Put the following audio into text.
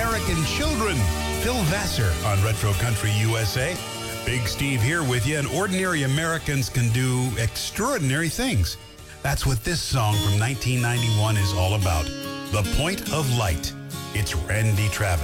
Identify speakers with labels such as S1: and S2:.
S1: American children. Phil Vassar on Retro Country USA. Big Steve here with you, and ordinary Americans can do extraordinary things. That's what this song from 1991 is all about. The Point of Light. It's Randy Travis.